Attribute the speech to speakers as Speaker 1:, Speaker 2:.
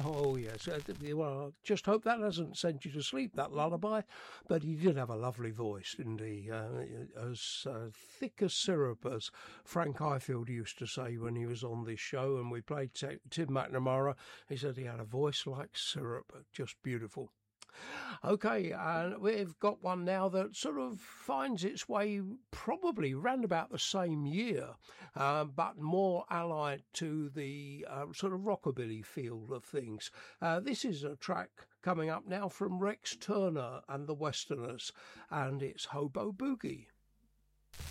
Speaker 1: Oh, yes. Well, just hope that hasn't sent you to sleep, that lullaby. But he did have a lovely voice, didn't he? As thick as syrup, as Frank Highfield used to say when he was on this show, and we played Tim McNamara. He said he had a voice like syrup, just beautiful. Okay, and we've got one now that sort of finds its way probably round about the same year, but more allied to the sort of rockabilly feel of things. This is a track coming up now from Rex Turner and the Westerners, and it's Hobo Boogie.